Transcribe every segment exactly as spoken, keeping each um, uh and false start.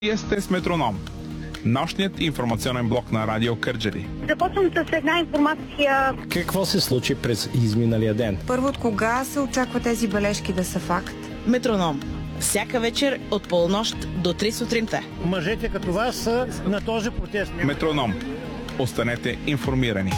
Вие сте с Метроном, нощният информационен блок на Радио Кърджали. Започвам с една информация. Какво се случи през изминалия ден? Първо, от кога се очаква тези бележки да са факт? Метроном. Всяка вечер от полунощ до три сутринта. Мъжете като вас са на този протест. Метроном. Останете информирани.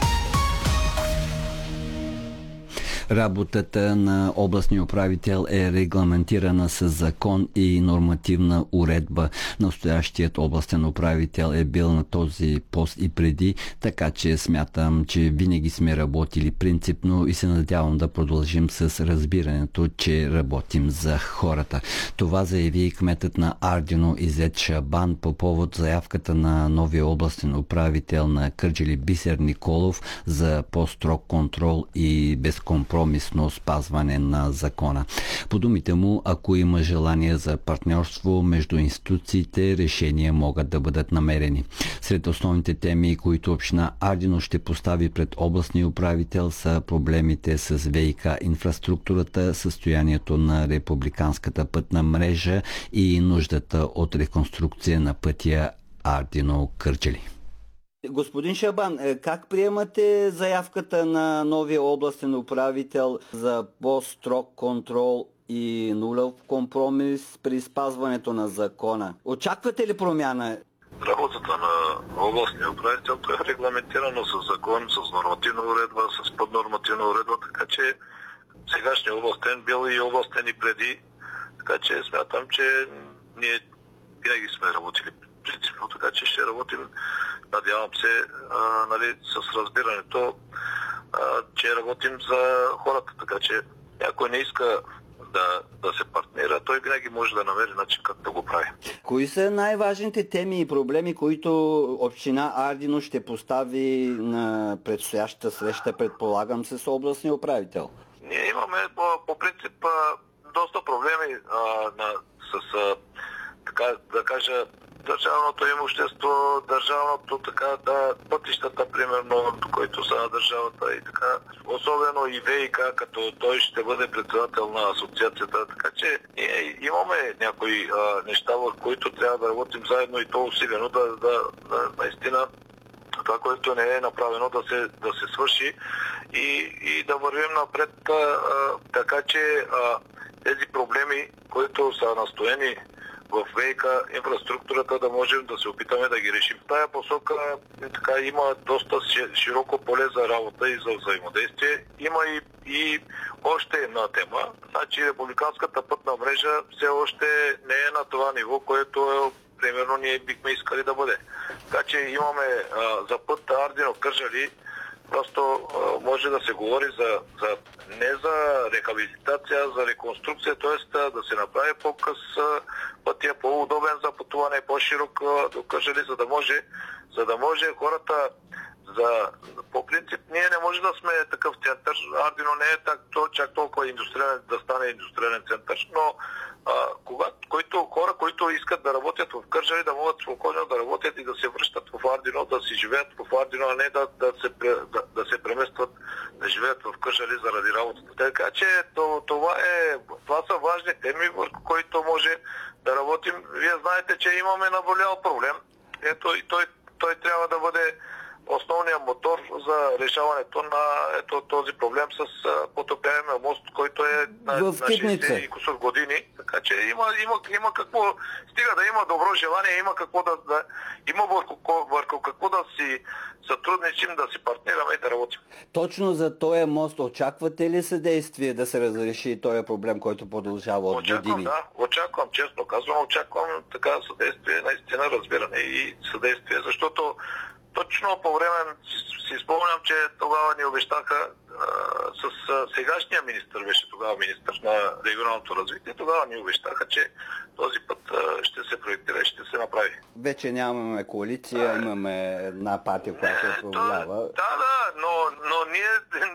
Работата на областния управител е регламентирана с закон и нормативна уредба. Настоящият областен управител е бил на този пост и преди, така че смятам, че винаги сме работили принципно и се надявам да продължим с разбирането, че работим за хората. Това заяви кметът на Ардино Изет Шабан по повод заявката на новия областен управител на Кърджали Бисер Николов за по-строг контрол и безкомпромисно компромисно спазване на закона. По думите му, ако има желание за партньорство между институциите, решения могат да бъдат намерени. Сред основните теми, които община Ардино ще постави пред областния управител, са проблемите с ВиК инфраструктурата, състоянието на републиканската пътна мрежа и нуждата от реконструкция на пътя Ардино-Кърджали. Господин Шабан, как приемате заявката на новия областен управител за по-строг контрол и нулев компромис при спазването на закона? Очаквате ли промяна? Работата на областния управител е регламентирано с закон, с нормативна уредба, с поднормативна уредба, така че сегашният областен бил и областен и преди, така че смятам, че ние винаги сме работили принципно, така че ще работим, надявам се, а, нали, с разбирането, а, че работим за хората, така че някой не иска да, да се партнира, той винаги може да намери начин как да го прави. Кои са най-важните теми и проблеми, които община Ардино ще постави на предстоящата среща, предполагам, с областния управител? Ние имаме по, по принцип доста проблеми а, на, с, а, така да кажа, държавното имущество, държавното така, да, пътищата, примерно, които са на държавата и така. Особено и ВиК, като той ще бъде председател на асоциацията, така че ние имаме някои а, неща, в които трябва да работим заедно и то усилено, да, да, да наистина това, което не е направено, да се, да се свърши и, и да вървим напред, а, така че а, тези проблеми, които са настоени в ВиК инфраструктурата, да можем да се опитаме да ги решим. В тая посока така, има доста широко поле за работа и за взаимодействие. Има и, и още една тема. Значи републиканската пътна мрежа все още не е на това ниво, което е, примерно ние бихме искали да бъде. Така че имаме а, за път Ардино-Кърджали, просто а, може да се говори за, за не за рехабилитация, за реконструкция, т.е. да се направи по-къс пътя, по-удобен за пътуване, по-широк до Кърджали, за да може, за да може хората за... По принцип, ние не може да сме такъв център. Ардино не е так, то, чак толкова индустриален, да стане индустриален център, но а, когато, които, хора, които искат да работят в Кърджали, да могат спокойно да работят и да се връщат в Ардино, да си живеят в Ардино, а не да, да, се, да, да се преместват, да живеят в Кърджали заради работата. Така че това, е, това са важни теми, върху които може да работим. Вие знаете, че имаме наболял проблем. Ето и той, той трябва да бъде основният мотор за решаването на ето, този проблем с потопяемия мост, който е на, на шейсет и кусор години. Така че има, има, има какво, стига да има добро желание, има какво да, да има върху, върху какво да си сътрудничим, да си партнираме и да работим. Точно за този мост очаквате ли съдействие да се разреши този проблем, който продължава от очаквам, години? Да, очаквам, честно казвам, очаквам така съдействие, наистина разбиране и съдействие, защото точно по време си, си спомням, че тогава ни обещаха а, с а, сегашния министър, беше тогава министър на регионалното развитие, тогава ни обещаха, че този път а, ще се проектира и ще се направи. Вече нямаме коалиция, а, имаме една партия, която е управлява. Да, да, но, но ние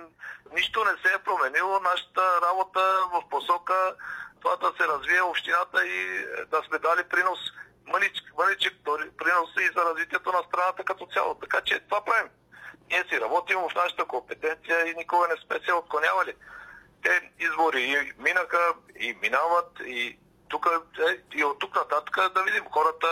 нищо не се е променило. Нашата работа в посока това да се развие общината и да сме дали принос мъничък, мъничък принос и за развитието на страната като цяло. Така че това правим. Ние си работим в нашата компетенция и никога не сме се отклонявали. Те избори и минаха, и минават, и тук е, и от тук нататък да видим хората